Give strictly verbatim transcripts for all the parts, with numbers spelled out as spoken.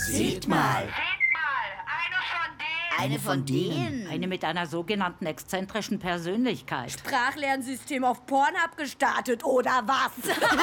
Seht mal. Eine von denen? Eine mit einer sogenannten exzentrischen Persönlichkeit. Sprachlernsystem auf Pornhub gestartet, oder was?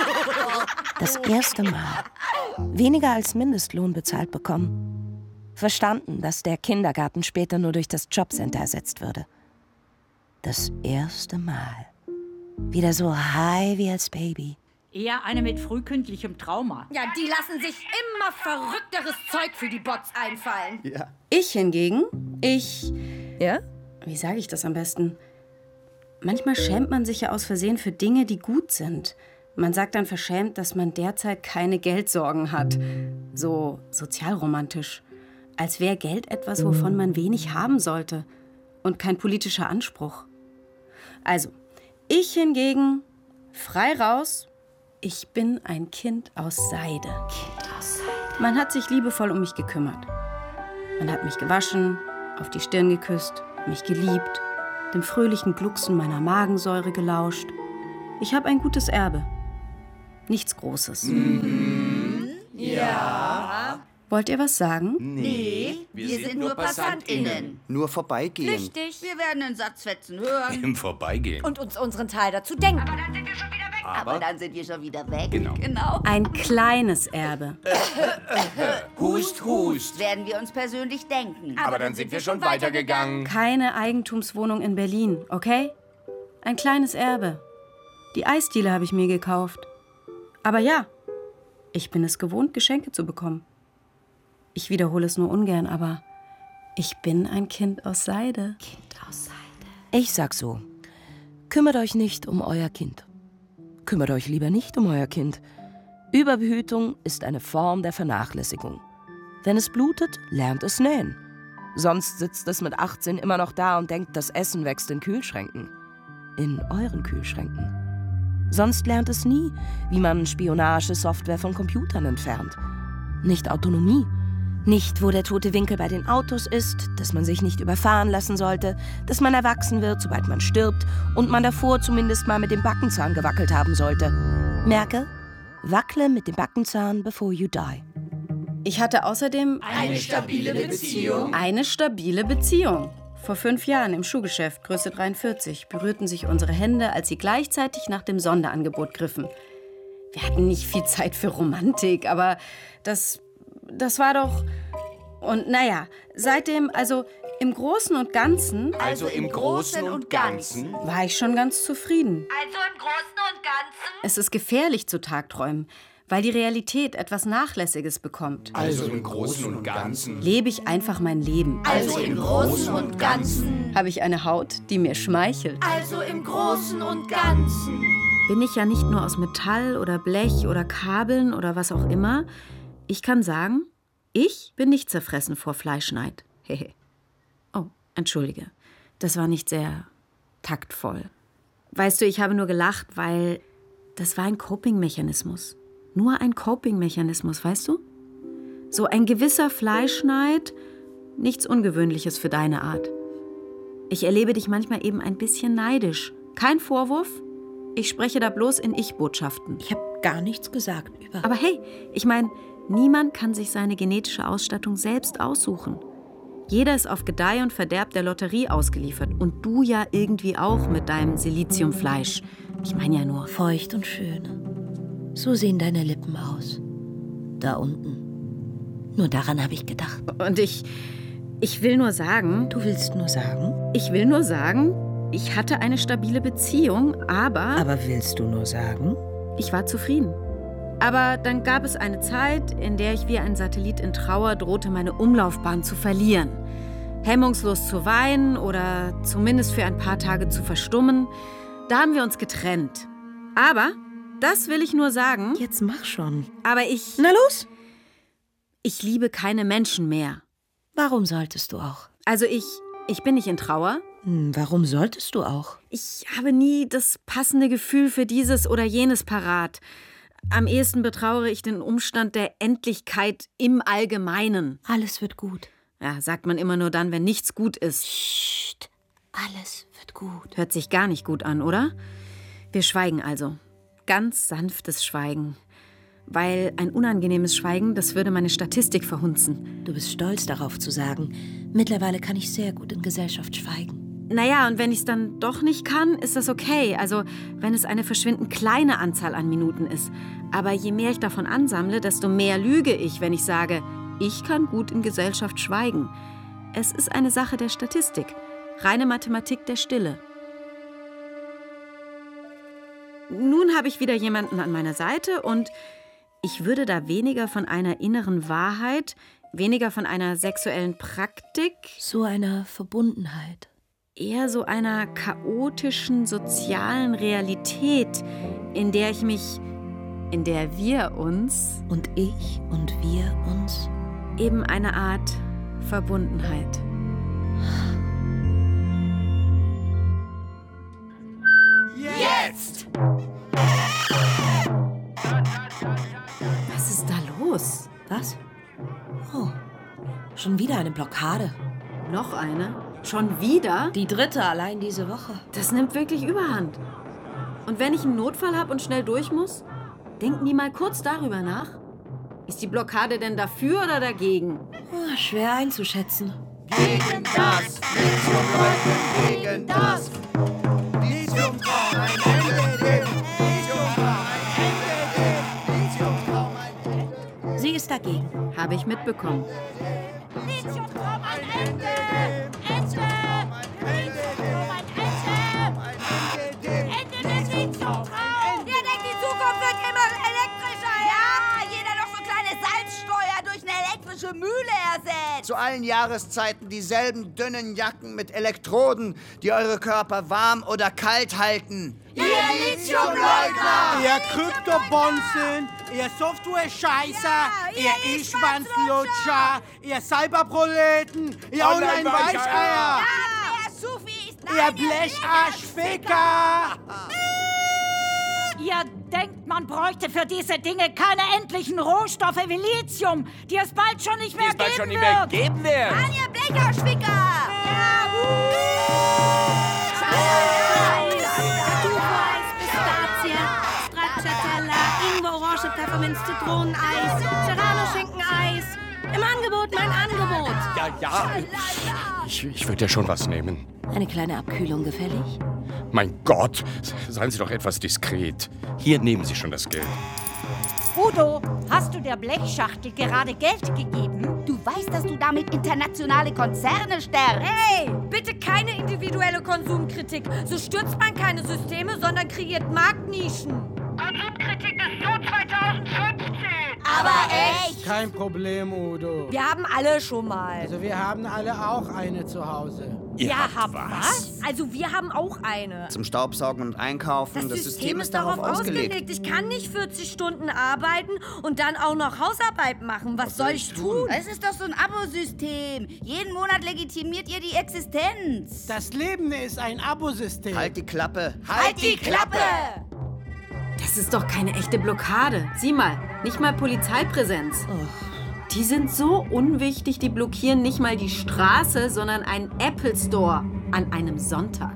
Das erste Mal weniger als Mindestlohn bezahlt bekommen. Verstanden, dass der Kindergarten später nur durch das Jobcenter ersetzt würde. Das erste Mal. Wieder so high wie als Baby. Eher eine mit frühkindlichem Trauma. Ja, die lassen sich immer verrückteres Zeug für die Bots einfallen. Ja. Ich hingegen, ich... Ja? Wie sage ich das am besten? Manchmal schämt man sich ja aus Versehen für Dinge, die gut sind. Man sagt dann verschämt, dass man derzeit keine Geldsorgen hat. So sozialromantisch. Als wäre Geld etwas, wovon man wenig haben sollte. Und kein politischer Anspruch. Also, ich hingegen, frei raus, ich bin ein Kind aus Seide. Kind aus Seide. Man hat sich liebevoll um mich gekümmert. Man hat mich gewaschen, auf die Stirn geküsst, mich geliebt, dem fröhlichen Glucksen meiner Magensäure gelauscht. Ich habe ein gutes Erbe. Nichts Großes. Mhm. Ja. Wollt ihr was sagen? Nee, wir, wir sind nur PassantInnen. Nur vorbeigehen. Flüchtig. Wir werden den Satzfetzen hören. Im Vorbeigehen. Und uns unseren Teil dazu denken. Aber dann sind wir schon wieder weg. Aber, Aber dann sind wir schon wieder weg. Genau. genau. Ein kleines Erbe. Hust, hust. Werden wir uns persönlich denken. Aber dann sind wir schon weitergegangen. Keine Eigentumswohnung in Berlin, okay? Ein kleines Erbe. Die Eisdiele habe ich mir gekauft. Aber ja, ich bin es gewohnt, Geschenke zu bekommen. Ich wiederhole es nur ungern, aber ich bin ein Kind aus Seide. Kind aus Seide. Ich sag so, kümmert euch nicht um euer Kind. Kümmert euch lieber nicht um euer Kind. Überbehütung ist eine Form der Vernachlässigung. Wenn es blutet, lernt es nähen. Sonst sitzt es mit achtzehn immer noch da und denkt, das Essen wächst in Kühlschränken. In euren Kühlschränken. Sonst lernt es nie, wie man Spionagesoftware von Computern entfernt. Nicht Autonomie. Nicht, wo der tote Winkel bei den Autos ist, dass man sich nicht überfahren lassen sollte, dass man erwachsen wird, sobald man stirbt und man davor zumindest mal mit dem Backenzahn gewackelt haben sollte. Merke, wackle mit dem Backenzahn before you die. Ich hatte außerdem eine stabile Beziehung. Eine stabile Beziehung. Vor fünf Jahren im Schuhgeschäft, Größe dreiundvierzig, berührten sich unsere Hände, als sie gleichzeitig nach dem Sonderangebot griffen. Wir hatten nicht viel Zeit für Romantik, aber das... Das war doch... Und naja, seitdem, also im Großen und Ganzen... Also im Großen und Ganzen... War ich schon ganz zufrieden. Also im Großen und Ganzen? Es ist gefährlich zu Tagträumen, weil die Realität etwas Nachlässiges bekommt. Also im Großen und Ganzen... Lebe ich einfach mein Leben. Also im Großen und Ganzen... Habe ich eine Haut, die mir schmeichelt. Also im Großen und Ganzen... Bin ich ja nicht nur aus Metall oder Blech oder Kabeln oder was auch immer... Ich kann sagen, ich bin nicht zerfressen vor Fleischneid. Hehe. Oh, entschuldige. Das war nicht sehr taktvoll. Weißt du, ich habe nur gelacht, weil das war ein Coping-Mechanismus. Nur ein Coping-Mechanismus, weißt du? So ein gewisser Fleischneid, nichts Ungewöhnliches für deine Art. Ich erlebe dich manchmal eben ein bisschen neidisch. Kein Vorwurf. Ich spreche da bloß in Ich-Botschaften. Ich habe gar nichts gesagt. Über. Aber hey, ich meine... Niemand kann sich seine genetische Ausstattung selbst aussuchen. Jeder ist auf Gedeih und Verderb der Lotterie ausgeliefert. Und du ja irgendwie auch mit deinem Siliziumfleisch. Ich meine ja nur... Feucht und schön. So sehen deine Lippen aus. Da unten. Nur daran habe ich gedacht. Und ich... Ich will nur sagen... Du willst nur sagen? Ich will nur sagen, ich hatte eine stabile Beziehung, aber... Aber willst du nur sagen? Ich war zufrieden. Aber dann gab es eine Zeit, in der ich wie ein Satellit in Trauer drohte, meine Umlaufbahn zu verlieren. Hemmungslos zu weinen oder zumindest für ein paar Tage zu verstummen. Da haben wir uns getrennt. Aber, das will ich nur sagen... Jetzt mach schon. Aber ich... Na los! Ich liebe keine Menschen mehr. Warum solltest du auch? Also ich... Ich bin nicht in Trauer. Hm, warum solltest du auch? Ich habe nie das passende Gefühl für dieses oder jenes parat. Am ehesten betrauere ich den Umstand der Endlichkeit im Allgemeinen. Alles wird gut. Ja, sagt man immer nur dann, wenn nichts gut ist. Psst, alles wird gut. Hört sich gar nicht gut an, oder? Wir schweigen also. Ganz sanftes Schweigen. Weil ein unangenehmes Schweigen, das würde meine Statistik verhunzen. Du bist stolz darauf zu sagen, mittlerweile kann ich sehr gut in Gesellschaft schweigen. Naja, und wenn ich es dann doch nicht kann, ist das okay. Also, wenn es eine verschwindend kleine Anzahl an Minuten ist. Aber je mehr ich davon ansammle, desto mehr lüge ich, wenn ich sage, ich kann gut in Gesellschaft schweigen. Es ist eine Sache der Statistik. Reine Mathematik der Stille. Nun habe ich wieder jemanden an meiner Seite und ich würde da weniger von einer inneren Wahrheit, weniger von einer sexuellen Praktik, So einer Verbundenheit. eher so einer chaotischen sozialen Realität, in der ich mich, in der wir uns, Und ich und wir uns. eben eine Art Verbundenheit. Jetzt! Was ist da los? Was? Oh, schon wieder eine Blockade. Noch eine? Schon wieder? Die dritte allein diese Woche. Das nimmt wirklich Überhand. Und wenn ich einen Notfall habe und schnell durch muss, denken die mal kurz darüber nach. Ist die Blockade denn dafür oder dagegen? Oh, schwer einzuschätzen. Gegen das Lithium-Leugnen, gegen das Lithium braucht ein Ende, dem Lithium braucht ein Ende, dem Lithium braucht ein Ende. Sie ist dagegen. Habe ich mitbekommen. Lithium braucht ein Ende, Ende, Ende, Ende des Lithiumtraums. Ihr denkt, die Zukunft wird immer elektrischer, ja? Jeder noch so kleine Salzsteuer durch eine elektrische Mühle ersetzt. Zu allen Jahreszeiten dieselben dünnen Jacken mit Elektroden, die eure Körper warm oder kalt halten. Ihr Lithiumleugner! Ihr Kryptobonzen, ihr Software-Scheißer, Ja, ihr ihr E-Schwanzlutscher, ihr Cyberproleten, ihr Online-Weicheier. Online-Weicheier, Der Sufi ist ihr Blecharschficker. Ihr denkt, man bräuchte für diese Dinge keine endlichen Rohstoffe wie Lithium, die es bald schon nicht mehr Die es bald geben schon nicht mehr wird. geben wird. An ihr Blecherschwicker! Ja, Pistazie, Stracciatella, Ingwer, Orange, Pfefferminz, Zitroneneis, Serrano-Schinkeneis. Im Angebot, mein Angebot. Ja, ja. Ich, ich würde ja schon was nehmen. Eine kleine Abkühlung gefällig? Mein Gott, seien Sie doch etwas diskret. Hier nehmen Sie schon das Geld. Udo, hast du der Blechschachtel gerade Geld gegeben? Du weißt, dass du damit internationale Konzerne stärkst. Hey, bitte keine individuelle Konsumkritik. So stürzt man keine Systeme, sondern kreiert Marktnischen. Konsumkritik ist so zweitausendfünfzehn. Aber echt? Kein Problem, Udo. Wir haben alle schon mal. Also wir haben alle auch eine zu Hause. Ihr Ja, habt hab was? Also wir haben auch eine. Zum Staubsaugen und Einkaufen. Das, System ist darauf ausgelegt. Ich kann nicht vierzig Stunden arbeiten und dann auch noch Hausarbeit machen. Was, soll ich tun? Es ist doch so ein Abosystem. Jeden Monat legitimiert ihr die Existenz. Das Leben ist ein Abosystem. Halt die Klappe. Halt die Klappe! Das ist doch keine echte Blockade. Sieh mal, nicht mal Polizeipräsenz. Die sind so unwichtig, die blockieren nicht mal die Straße, sondern einen Apple Store an einem Sonntag.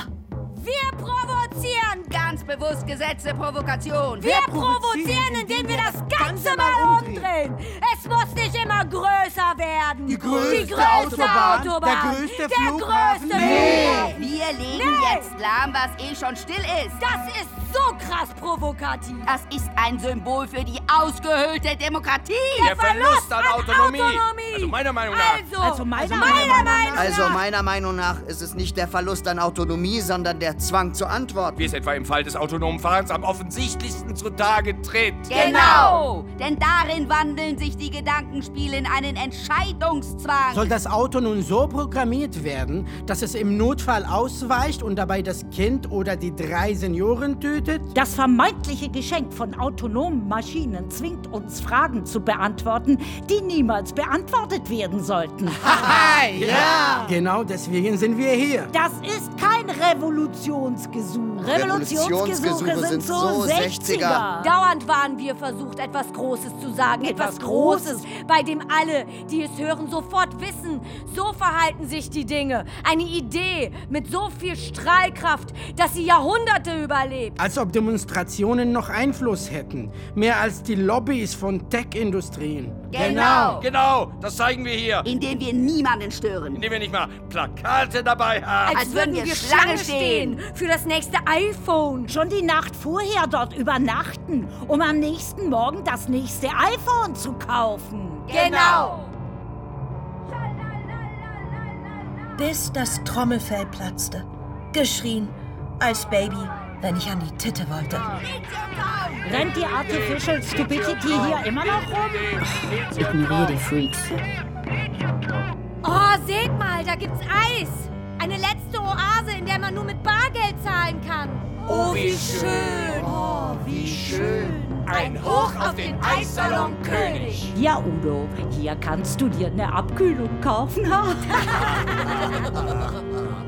Wir provozieren ganz bewusst Gesetze, Provokation. Wir provozieren, indem wir das Ganze mal umdrehen. Es muss nicht immer größer werden. Die größte Die größte Autobahn, Autobahn. der größte der Flughafen. größte Nee. Flughafen. Wir legen Nee. jetzt lahm, was eh schon still ist. Das ist so krass provokativ. Das ist ein Symbol für die ausgehöhlte Demokratie. Der Verlust an Autonomie. Autonomie. Also meiner Meinung nach. Also, Also meiner meiner Meinung Meinung nach. Also meiner Meinung nach ist es nicht der Verlust an Autonomie, sondern der Zwang zur Antwort. Wie es etwa im Fall des autonomen Fahrens am offensichtlichsten zutage tritt. Genau. Denn darin wandeln sich die Gedankenspiele in einen Entscheidungszwang. Soll das Auto nun so programmiert werden, dass es im Notfall ausweicht und dabei das Kind oder die drei Senioren tötet? Das vermeintliche Geschenk von autonomen Maschinen zwingt uns, Fragen zu beantworten, die niemals beantwortet werden sollten. Hi! Ja! Genau deswegen sind wir hier. Das ist kein kein Revolutionsgesuch. Revolutionsgesuche sind so sechziger. Dauernd waren wir versucht, etwas Großes zu sagen. Etwas, etwas Großes, bei dem alle, die es hören, sofort wissen. So verhalten sich die Dinge. Eine Idee mit so viel Strahlkraft, dass sie Jahrhunderte überlebt. Als ob Demonstrationen noch Einfluss hätten. Mehr als die Lobbys von Tech-Industrien. Genau. Genau, das zeigen wir hier. Indem wir niemanden stören. Indem wir nicht mal Plakate dabei haben. Als, Als würden wir Schlange stehen für das nächste iPhone. Schon die Nacht vorher dort übernachten, um am nächsten Morgen das nächste iPhone zu kaufen. Genau. Bis das Trommelfell platzte. Geschrien als Baby, wenn ich an die Titte wollte. Rennt die Artificial Stupidity hier immer noch rum? Ignoriere die Freaks. Oh, seht mal, da gibt's Eis. Eine letzte Oase, in der man nur mit Bargeld zahlen kann. Oh, wie schön. Oh, wie schön. Ein Hoch auf den Eissalon König. Ja, Udo, hier kannst du dir eine Abkühlung kaufen.